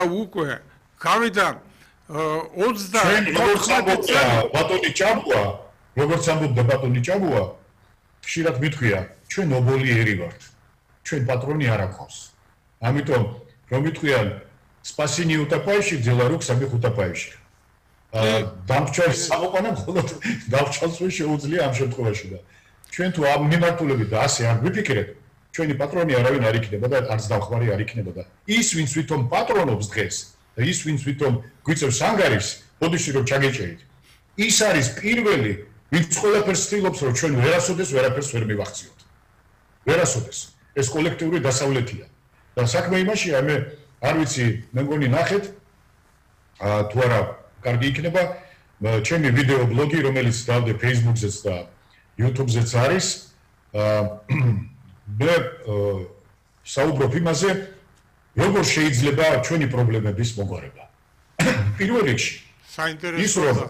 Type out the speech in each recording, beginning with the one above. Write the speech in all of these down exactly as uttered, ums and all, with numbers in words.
უკვე გავიდა ოცდაოთხ წელი ბატონი ჭაბუა როგორც ამბობდა ბატონი ჭაბუა ხშირად მithქვია ჩვენ ნობოლიერი ვართ ჩვენ პატრონი არ აქვს ამიტომ რომ მithქვიან სპასინი უტაპაიში ძელარუკ სამი ხუტაპაიში დამრჩევს საყოყანა მხოლოდ დავჭალს რომ შეუძლია ამ შემთხვევაში და ჩვენ თუ ამ მიმართულებით და ასე არ გვიფიქრეთ ჩვენი პატრონი არავინ არ იქნება და არც დამხმარე არ იქნება და ის ვინც ვითომ პატრონობს დღეს და ის ვინც ვითომ გვიწევს ანგარიშს ბოდიში რომ ჩაგეჭერით ის არის პირველი ვინც ყველაფერს ცდილობს რომ ჩვენ ვერასოდეს ვერაფერს ვერ მივახციოთ ვერასოდეს ეს კოლექტიური დასავლეთია და საქმე იმაშია მე არ ვიცი მე მგონი ნახეთ თუ არა კარგი იქნება ჩემი ვიდეო ბლოგი რომელიც დავდე Facebook-ზეც და YouTube-ზეც არის მე საუბრობ იმაზე როგორ შეიძლება ჩვენი პრობლემების მოგვარება პირველ რიგში საინტერესოა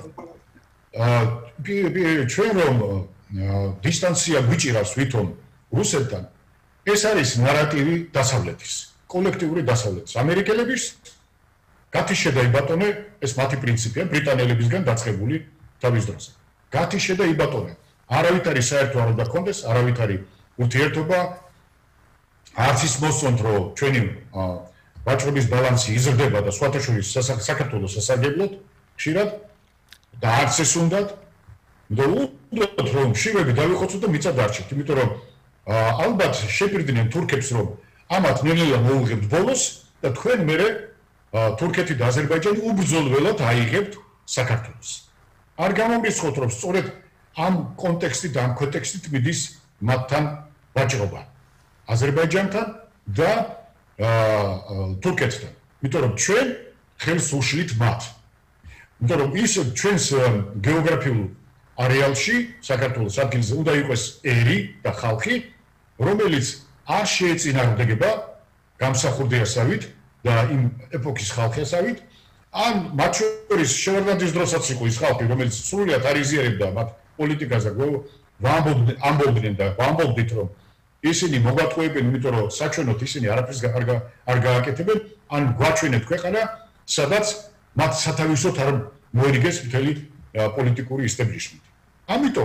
ჩვენ რომ დისტანცია გვიჭირავს ვითომ რუსეთთან ეს არის ნარატივი დასავლეთის კოლექტიური დასავლეთის ამერიკელების გათიშე და იბატონე ეს მათი პრინციპია ბრიტანელებისგან დაწყებული თავის დროზე გათიშე და იბატონე არავით არის საერთო არ უნდა გქონდეს არავით არის ურთიერთობა არც ის მოსწონთ რომ ჩვენი ვაჭრობის ბალანსი იზრდება და სხვათა შორის საქართველოს სასარგებლოდ ხშირად და არც ეს უნდათ და უნდათ რომ შივები დავიხოცოთ და მიწა დარჩეთ იმიტომ რომ ალბათ შეპირდნენ თურქებს რომ ამათ ნელ-ნელა მოუღებთ ბოლოს და თქვენ მერე თურქეთი და აზერბაიჯანი უბრძოლველად აიღებთ საქართველოს არ გამომრიცხოთ რომ სწორედ ამ კონტექსტით და ამ კონტექსტით მიდის მათთან ვაჭრობა აზერბაიჯანთან და თურქეთთან იმიტომ რომ ჩვენ ხელს უშლით მათ იმიტომ რომ ის ჩვენს გეოგრაფიულ არეალში საქართველოს ადგილზე უნდა იყოს ერი და ხალხი რომელიც არ შეეწინააღმდეგება გამსახურდიასავით და იმ ეპოქის ხალხიასავით ან მათ შორის შევარდნაძის დროსაც იყო ის ხალხი რომელიც სრულიად არ იზიარებდა მათ პოლიტიკას და ამბობდნენ და ამბობდით რომ ისინი მოგვატყუებენ იმიტომ რომ საჩვენოთ ისინი არაფერს არ გააკეთებენ ან გვაჩვენეთ ქვეყანა სადაც მათ სათავისოდ არ მოერიგეს მთელი პოლიტიკური ისტაბლიშმენტი ამიტომ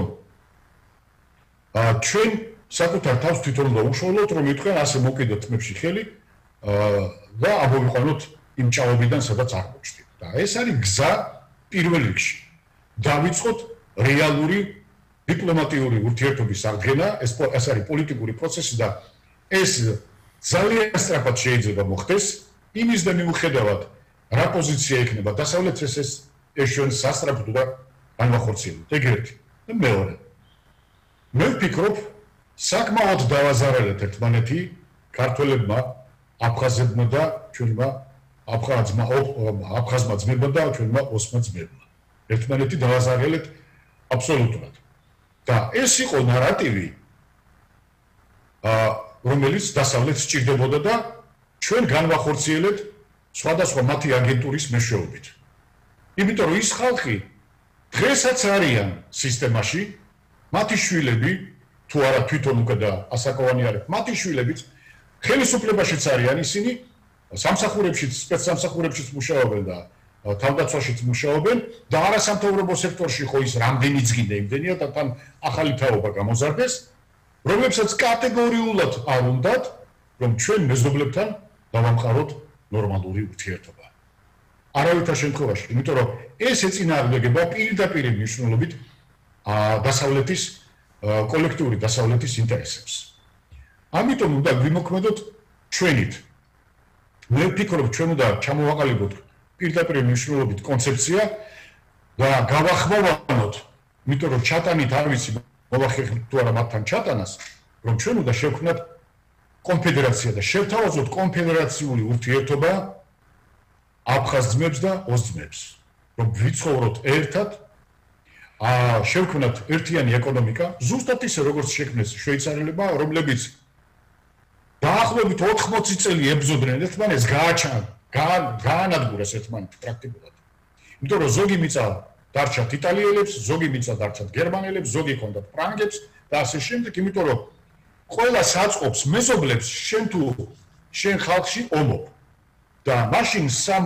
ჩვენ საკუთარ თავს თვითონ უნდა უშუალოდ რომ იტყვიან ასე მოკიდოთ თმებში ხელი და ამოვიყვანოთ იმ ჭაობიდან სადაც არ მოჩდით და ეს არის გზა პირველ რიგში დავიწყოთ რეალური დიპლომატიური ურთიერთობის აღდგენა ეს ეს არის პოლიტიკური პროცესი და ეს ძალიან სწრაფად შეიძლება მოხდეს იმის და მიუხედავად რა პოზიცია იქნება დასავლეთს ეს ეს ჩვენ სასწრაფოდ და განვახორციელებთ ეგ ერთი და მეორე მე ვფიქრობ საკმაოდ დავაზარალეთ ერთმანეთი ქართველებმა აფხაზებმა და ჩვენმა აფხაზმა აფხაზმა ძმებმა და ჩვენმა ოსმა ძმებმა ერთმანეთი დავაზარალეთ აბსოლუტურად და ეს იყო ნარატივი რომელიც დასავლეთს სჭირდებოდა და ჩვენ განვახორციელებთ სხვადასხვა მათი აგენტურის მეშვეობით იმიტომ რომ ის ხალხი დღესაც არიან სისტემაში მათი შვილები თუ არა თვითონ უკვე და ასაკოვანი არის მათი შვილებიც ხელისუფლებაშიც არიან ისინი სამსახურებშიც სპეცსამსახურებშიც მუშაობენ და თავდაცვაშიც მუშაობენ და არასამთავრობო სექტორში ხო ის რამდენიც გინდა იმდენია და თან ახალი თაობა გამოზარდეს რომლებსაც კატეგორიულად არ უნდათ რომ ჩვენ მეზობლებთან დავამყაროთ ნორმალური ურთიერთობა არავითარ შემთხვევაში იმიტომ რომ ეს ეწინააღმდეგება პირდაპირ მნიშვნელობით დასავლეთის კოლექტიური დასავლეთის ინტერესებს ამიტომ უნდა გვიმოქმედოთ ჩვენით მე ვფიქრობ ჩვენ უნდა ჩამოვაყალიბოთ პირდაპირ მნიშვნელობით კონცეფცია და გავახმოვანოთ იმიტომ რომ ჩატანით არ ვიცი მოვახერხებთ თუ არა მათთან ჩატანას რომ ჩვენ უნდა შევქმნათ კონფედერაცია და შევთავაზოთ კონფედერაციული ურთიერთობა აფხაზ ძმებს და ოს ძმებს რომ ვიცხოვროთ ერთად აა შევქმნათ ერთიანი ეკონომიკა ზუსტად ისე როგორც შექმნეს შვეიცარიელებმა რომლებიც დაახლოებით ოთხმოცი წელი ებრძოდნენ ერთმანეთს გააჩან გაანადგურეს ერთმანეთი პრაქტიკულად იმიტომ რომ ზოგი მიწა დარჩათ იტალიელებს ზოგი მიწა დარჩათ გერმანელებს ზოგი ჰქონდათ ფრანგებს და ასე შემდეგ იმიტომ რომ ყველა საწყობს მეზობლებს შენ თუ შენ ხალხში ომობ და მაშინ სამ